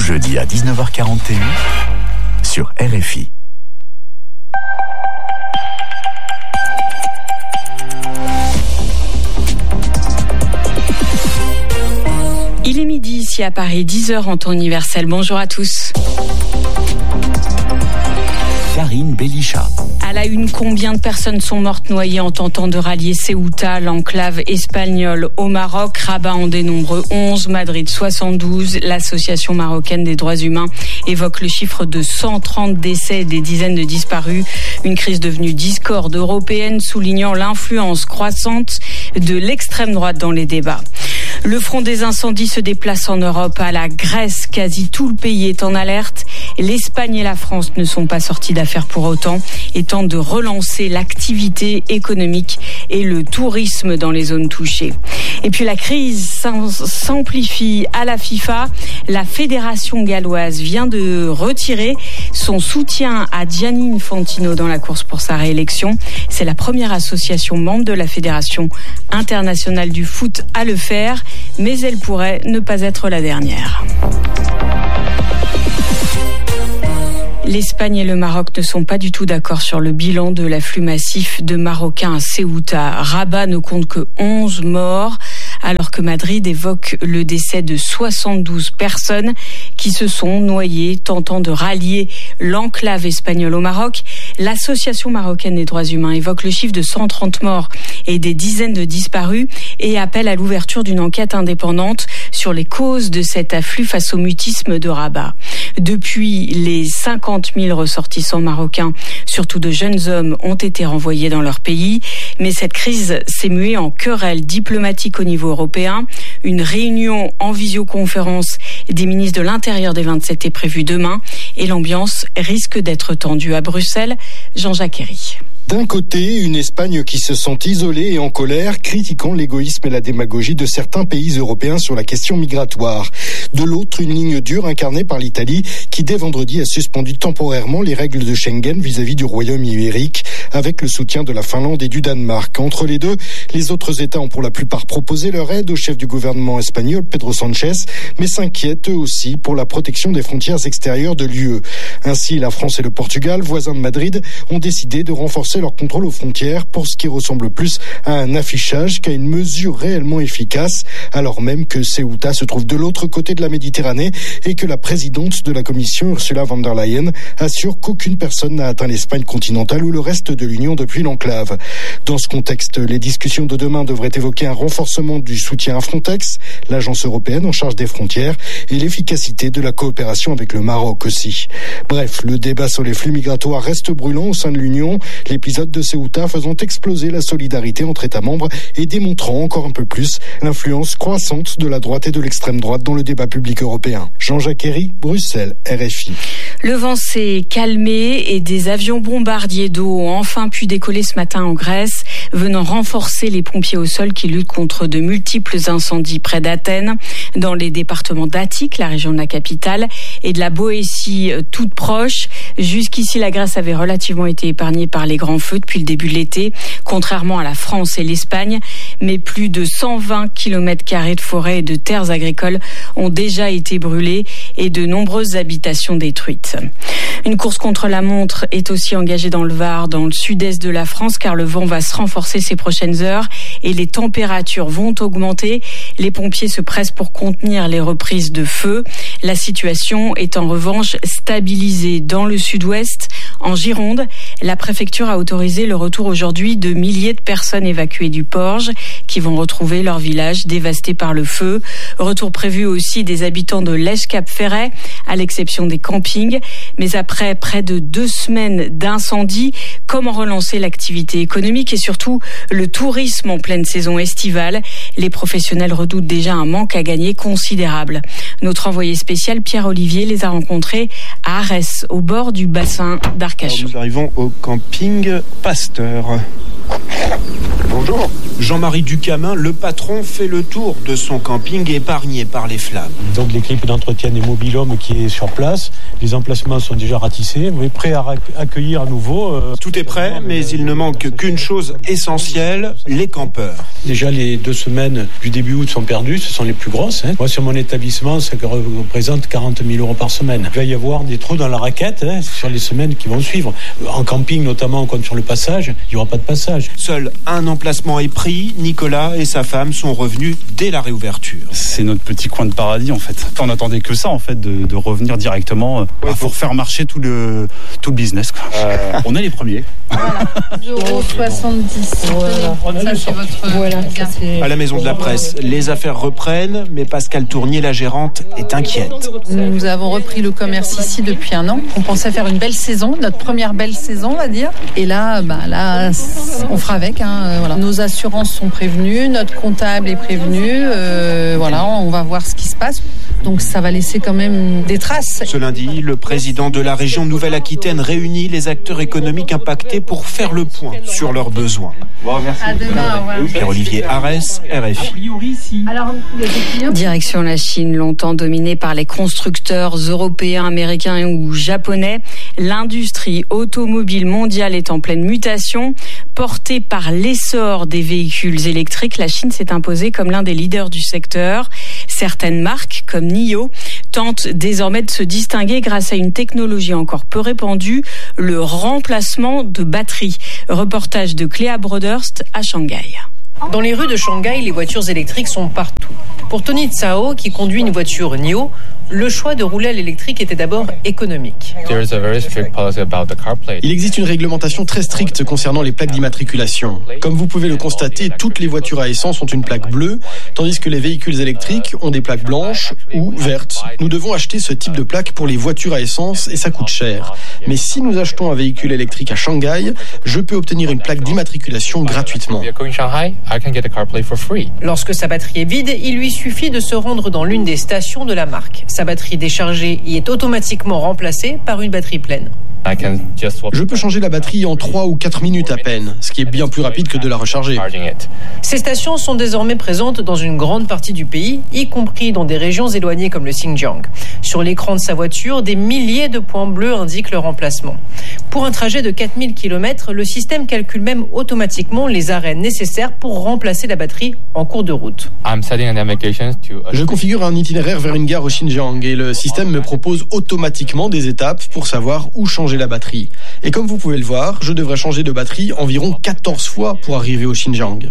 jeudi à 19h41 sur RFI. Il est midi ici à Paris, 10h en temps universel. Bonjour à tous. Karine Bélichat. À la une, combien de personnes sont mortes noyées en tentant de rallier Ceuta, l'enclave espagnole, au Maroc? Rabat en dénombre 11, Madrid 72. L'association marocaine des droits humains évoque le chiffre de 130 décès et des dizaines de disparus. Une crise devenue discorde européenne, soulignant l'influence croissante de l'extrême droite dans les débats. Le front des incendies se déplace en Europe. À la Grèce, quasi tout le pays est en alerte. L'Espagne et la France ne sont pas sortis d'affaire pour autant et tentent de relancer l'activité économique et le tourisme dans les zones touchées. Et puis la crise s'amplifie à la FIFA. La fédération galloise vient de retirer son soutien à Gianni Infantino dans la course pour sa réélection. C'est la première association membre de la Fédération internationale du foot à le faire, mais elle pourrait ne pas être la dernière. L'Espagne et le Maroc ne sont pas du tout d'accord sur le bilan de l'afflux massif de Marocains à Ceuta. Rabat ne compte que 11 morts, alors que Madrid évoque le décès de 72 personnes qui se sont noyées tentant de rallier l'enclave espagnole au Maroc. L'Association marocaine des droits humains évoque le chiffre de 130 morts et des dizaines de disparus et appelle à l'ouverture d'une enquête indépendante sur les causes de cet afflux face au mutisme de Rabat. Depuis, les 50 000 ressortissants marocains, surtout de jeunes hommes, ont été renvoyés dans leur pays. Mais cette crise s'est muée en querelle diplomatique au niveau européen. Une réunion en visioconférence des ministres de l'Intérieur des 27 est prévue demain et l'ambiance risque d'être tendue à Bruxelles. Jean-Jacques Herry. D'un côté, une Espagne qui se sent isolée et en colère, critiquant l'égoïsme et la démagogie de certains pays européens sur la question migratoire. De l'autre, une ligne dure incarnée par l'Italie qui, dès vendredi, a suspendu temporairement les règles de Schengen vis-à-vis du Royaume ibérique, avec le soutien de la Finlande et du Danemark. Entre les deux, les autres États ont pour la plupart proposé leur aide au chef du gouvernement espagnol, Pedro Sánchez, mais s'inquiètent eux aussi pour la protection des frontières extérieures de l'UE. Ainsi, la France et le Portugal, voisins de Madrid, ont décidé de renforcer leur contrôle aux frontières pour ce qui ressemble plus à un affichage qu'à une mesure réellement efficace, alors même que Ceuta se trouve de l'autre côté de la Méditerranée et que la présidente de la Commission, Ursula von der Leyen, assure qu'aucune personne n'a atteint l'Espagne continentale ou le reste de l'Union depuis l'enclave. Dans ce contexte, les discussions de demain devraient évoquer un renforcement du soutien à Frontex, l'agence européenne en charge des frontières, et l'efficacité de la coopération avec le Maroc aussi. Bref, le débat sur les flux migratoires reste brûlant au sein de l'Union. L'épisode de Ceuta faisant exploser la solidarité entre États membres et démontrant encore un peu plus l'influence croissante de la droite et de l'extrême droite dans le débat public européen. Jean-Jacques Herry, Bruxelles, RFI. Le vent s'est calmé et des avions bombardiers d'eau ont enfin pu décoller ce matin en Grèce, venant renforcer les pompiers au sol qui luttent contre de multiples incendies près d'Athènes, dans les départements d'Attique, la région de la capitale, et de la Boétie toute proche. Jusqu'ici, la Grèce avait relativement été épargnée par les grands feux depuis le début de l'été, contrairement à la France et l'Espagne, mais plus de 120 km² de forêts et de terres agricoles ont déjà été brûlées et de nombreuses habitations détruites. Une course contre la montre est aussi engagée dans le Var, dans le sud-est de la France, car le vent va se renforcer ces prochaines heures et les températures vont augmenter. Les pompiers se pressent pour contenir les reprises de feu. La situation est en revanche stabilisée dans le sud-ouest. En Gironde, la préfecture a autorisé le retour aujourd'hui de milliers de personnes évacuées du Porge qui vont retrouver leur village dévasté par le feu. Retour prévu aussi des habitants de Lège-Cap-Ferret, à l'exception des campings. Mais après près de 2 semaines d'incendie, comment relancer l'activité économique et surtout le tourisme en pleine saison estivale? Les professionnels redoutent déjà un manque à gagner considérable. Notre envoyé spécial Pierre-Olivier les a rencontrés à Arès, au bord du bassin d'Arcachon. Nous arrivons au camping Pasteur. Bonjour. Jean-Marie Ducamin, le patron, fait le tour de son camping épargné par les flammes. Donc l'équipe d'entretien des mobil-hommes qui est sur place, les emplacements sont déjà ratissés, on est prêt à accueillir à nouveau. Tout est prêt, mais il ne manque qu'une chose essentielle, les campeurs. Déjà les 2 semaines du début août sont perdues, ce sont les plus grosses. Moi sur mon établissement, ça représente 40 000 € par semaine. Il va y avoir des trous dans la raquette sur les semaines qui vont suivre. En camping notamment, comme sur le passage, il n'y aura pas de passage. Seul un emplacement est pris. Nicolas et sa femme sont revenus dès la réouverture. C'est notre petit coin de paradis en fait. On n'attendait que ça en fait, de revenir directement pour faire marcher tout le business. On est les premiers. Voilà, 0,70 €. Ça, c'est votre... À la Maison de la Presse, les affaires reprennent, mais Pascal Tournier, la gérante, est inquiète. Nous avons repris le commerce ici depuis 1 an. On pensait faire une belle saison, notre première belle saison, on va dire. Et là, on fera avec. Voilà. Nos assurances sont prévenues, notre comptable est prévenu. On va voir ce qui se passe. Donc ça va laisser quand même des traces. Ce lundi, le président de la région Nouvelle-Aquitaine réunit les acteurs économiques impactés pour faire le point sur leurs besoins. À demain, Pierre-Olivier Arès, RFI. Direction la Chine, longtemps dominée par les constructeurs européens, américains ou japonais. L'industrie automobile mondiale est en pleine mutation. Portée par l'essor des véhicules électriques, la Chine s'est imposée comme l'un des leaders du secteur. Certaines marques, comme NIO, tentent désormais de se distinguer grâce à une technologie encore peu répandue, le remplacement de batteries. Reportage de Cléa Broderst à Shanghai. Dans les rues de Shanghai, les voitures électriques sont partout. Pour Tony Tsao, qui conduit une voiture NIO, le choix de rouler à l'électrique était d'abord économique. Il existe une réglementation très stricte concernant les plaques d'immatriculation. Comme vous pouvez le constater, toutes les voitures à essence ont une plaque bleue, tandis que les véhicules électriques ont des plaques blanches ou vertes. Nous devons acheter ce type de plaque pour les voitures à essence et ça coûte cher. Mais si nous achetons un véhicule électrique à Shanghai, je peux obtenir une plaque d'immatriculation gratuitement. Lorsque sa batterie est vide, il lui suffit de se rendre dans l'une des stations de la marque. Sa batterie déchargée y est automatiquement remplacée par une batterie pleine. Je peux changer la batterie en 3 ou 4 minutes à peine, ce qui est bien plus rapide que de la recharger. Ces stations sont désormais présentes dans une grande partie du pays, y compris dans des régions éloignées comme le Xinjiang. Sur l'écran de sa voiture, des milliers de points bleus indiquent le remplacement. Pour un trajet de 4000 km, le système calcule même automatiquement les arrêts nécessaires pour remplacer la batterie en cours de route. Je configure un itinéraire vers une gare au Xinjiang et le système me propose automatiquement des étapes pour savoir où changer la batterie. Et comme vous pouvez le voir, je devrais changer de batterie environ 14 fois pour arriver au Xinjiang.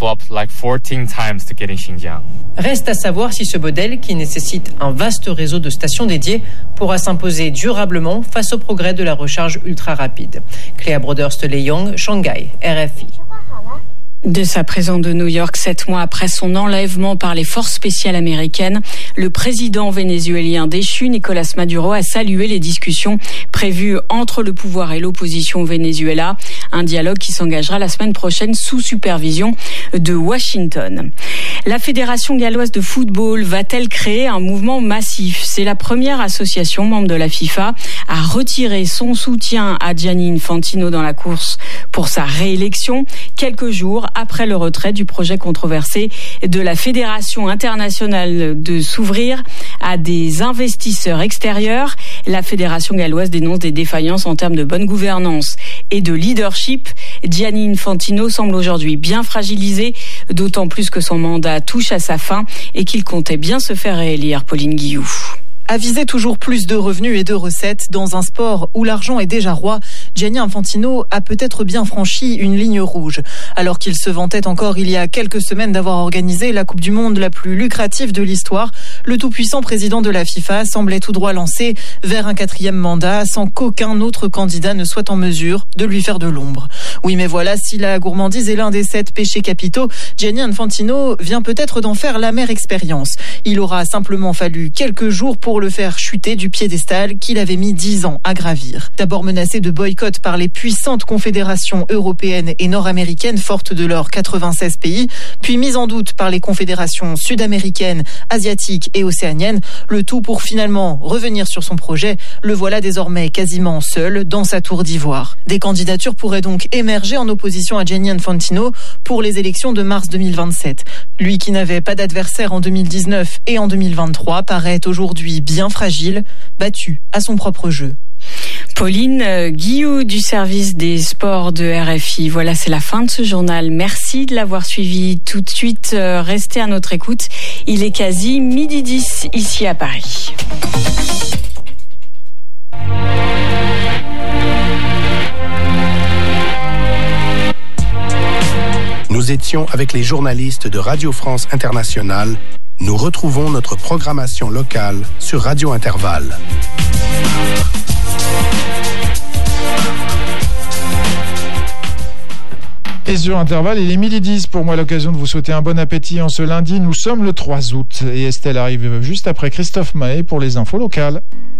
Reste à savoir si ce modèle, qui nécessite un vaste réseau de stations dédiées, pourra s'imposer durablement face au progrès de la recharge ultra rapide. Cléa Broderst-Leyong, Shanghai, RFI. De sa prison de New York, 7 mois après son enlèvement par les forces spéciales américaines, le président vénézuélien déchu, Nicolas Maduro, a salué les discussions prévues entre le pouvoir et l'opposition au Venezuela. Un dialogue qui s'engagera la semaine prochaine sous supervision de Washington. La Fédération galloise de football va-t-elle créer un mouvement massif ? C'est la première association membre de la FIFA à retirer son soutien à Gianni Infantino dans la course pour sa réélection, quelques jours après le retrait du projet controversé de la Fédération internationale de s'ouvrir à des investisseurs extérieurs. La Fédération galloise dénonce des défaillances en termes de bonne gouvernance et de leadership. Gianni Infantino semble aujourd'hui bien fragilisé, d'autant plus que son mandat touche à sa fin et qu'il comptait bien se faire réélire. Pauline Guillou. À viser toujours plus de revenus et de recettes dans un sport où l'argent est déjà roi, Gianni Infantino a peut-être bien franchi une ligne rouge. Alors qu'il se vantait encore il y a quelques semaines d'avoir organisé la Coupe du Monde la plus lucrative de l'histoire, le tout-puissant président de la FIFA semblait tout droit lancé vers un 4e mandat sans qu'aucun autre candidat ne soit en mesure de lui faire de l'ombre. Oui, mais voilà, si la gourmandise est l'un des 7 péchés capitaux, Gianni Infantino vient peut-être d'en faire l'amère expérience. Il aura simplement fallu quelques jours pour le faire chuter du piédestal qu'il avait mis 10 ans à gravir. D'abord menacé de boycott par les puissantes confédérations européennes et nord-américaines fortes de leurs 96 pays, puis mise en doute par les confédérations sud-américaines, asiatiques et océaniennes, le tout pour finalement revenir sur son projet. Le voilà désormais quasiment seul dans sa tour d'ivoire. Des candidatures pourraient donc émerger en opposition à Gianni Infantino pour les élections de mars 2027. Lui qui n'avait pas d'adversaire en 2019 et en 2023 paraît aujourd'hui bien fragile, battu à son propre jeu. Pauline Guillou du service des sports de RFI. Voilà, c'est la fin de ce journal. Merci de l'avoir suivi. Tout de suite, restez à notre écoute. Il est quasi 12h10 ici à Paris. Nous étions avec les journalistes de Radio France Internationale. Nous retrouvons notre programmation locale sur Radio Intervalle. Et sur Intervalle, il est 12h10 pour moi, l'occasion de vous souhaiter un bon appétit en ce lundi. Nous sommes le 3 août et Estelle arrive juste après Christophe Mahé pour les infos locales.